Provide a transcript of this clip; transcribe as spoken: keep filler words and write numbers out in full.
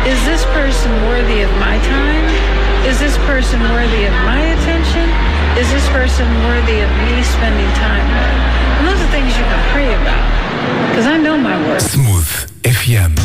Is this person worthy of my time? Is this person worthy of my attention? Is this person worthy of me spending time with? And those are things you can pray about, because I know my worth. Smooth F M.